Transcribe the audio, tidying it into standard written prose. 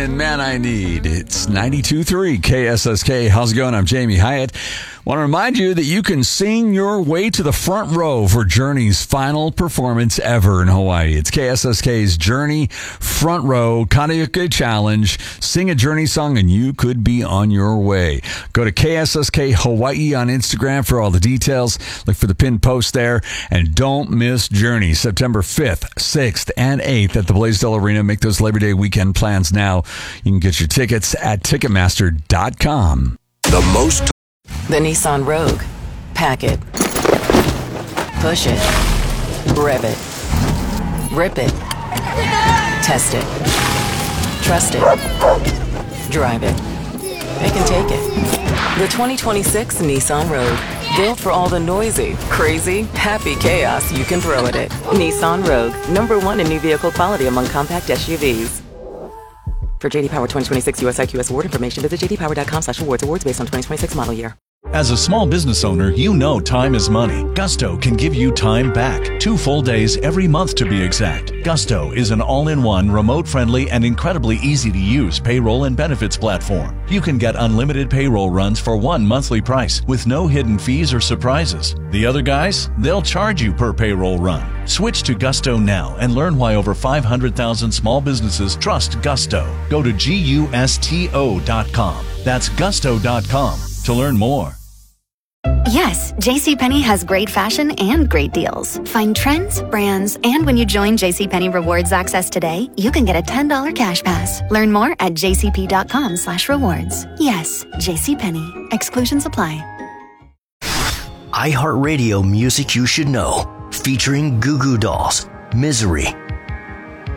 and Man I Need. It's 92.3 KSSK. How's it going? I'm Jamie Hyatt. Want to remind you that you can sing your way to the front row for Journey's final performance ever in Hawaii. It's KSSK's Journey Front Row Karaoke Challenge. Sing a Journey song and you could be on your way. Go to KSSK Hawaii on Instagram for all the details. Look for the pinned post there. And don't miss Journey, September 5th, 6th, and 8th at the Blaisdell Arena. Make those Labor Day weekend plans now. You can get your tickets at Ticketmaster.com. The Nissan Rogue. Pack it. Push it. Rev it. Rip it. Test it. Trust it. Drive it. They can take it. The 2026 Nissan Rogue. Built for all the noisy, crazy, happy chaos you can throw at it. Nissan Rogue. #1 in new vehicle quality among compact SUVs. For JD Power 2026 US IQS award information, visit jdpower.com/awards. Awards based on 2026 model year. As a small business owner, you know time is money. Gusto can give you time back. 2 full days every month to be exact. Gusto is an all-in-one, remote-friendly, and incredibly easy-to-use payroll and benefits platform. You can get unlimited payroll runs for one monthly price with no hidden fees or surprises. The other guys, they'll charge you per payroll run. Switch to Gusto now and learn why over 500,000 small businesses trust Gusto. Go to GUSTO.com. That's Gusto.com to learn more. Yes, JCPenney has great fashion and great deals. Find trends, brands, and when you join JCPenney Rewards Access today, you can get a $10 cash pass. Learn more at jcp.com/rewards. Yes, JCPenney. Exclusions apply. iHeartRadio Music You Should Know, featuring Goo Goo Dolls, Misery,